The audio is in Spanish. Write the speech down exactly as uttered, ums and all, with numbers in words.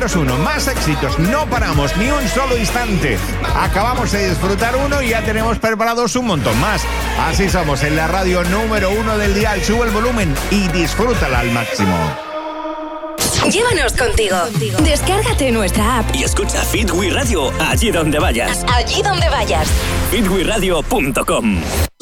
Números uno, más éxitos, no paramos ni un solo instante. Acabamos de disfrutar uno y ya tenemos preparados un montón más. Así somos en la radio número uno del dial. Sube el volumen y disfrútala al máximo. Llévanos contigo. Descárgate nuestra app y escucha Fit We Radio allí donde vayas. Allí donde vayas. fit we radio punto com